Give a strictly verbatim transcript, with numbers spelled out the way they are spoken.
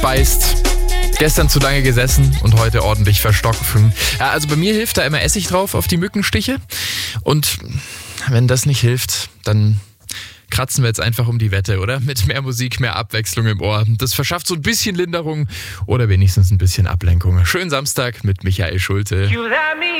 beißt. Gestern zu lange gesessen und heute ordentlich verstocken. Ja, also bei mir hilft da immer Essig drauf auf die Mückenstiche. Und wenn das nicht hilft, dann kratzen wir jetzt einfach um die Wette, oder? Mit mehr Musik, mehr Abwechslung im Ohr. Das verschafft so ein bisschen Linderung oder wenigstens ein bisschen Ablenkung. Schönen Samstag mit Michael Schulte.